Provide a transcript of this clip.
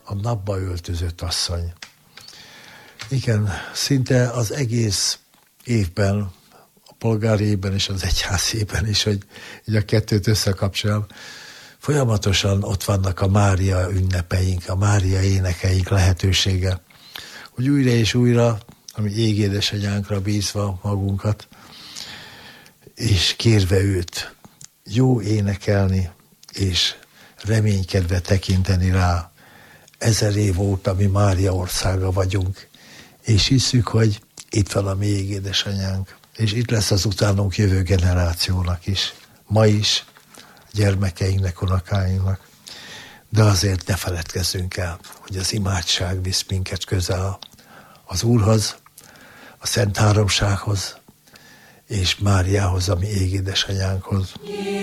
a napba öltözött asszony. Igen, szinte az egész évben, a polgári évben és az egyházi évben is, hogy így a kettőt összekapcsolom, folyamatosan ott vannak a Mária ünnepeink, a Mária énekeink lehetősége, hogy újra és újra, ami égédesanyánkra bízva magunkat, és kérve őt, jó énekelni, és reménykedve tekinteni rá. 1000 év óta mi Mária országa vagyunk, és hiszük, hogy itt van a mi égédesanyánk, és itt lesz az utánunk jövő generációnak is, ma is, gyermekeinknek, unokáinknak. De azért ne feledkezzünk el, hogy az imádság visz minket közel az Úrhoz, a Szent Háromsághoz, és Máriához, a mi égédesanyánkhoz.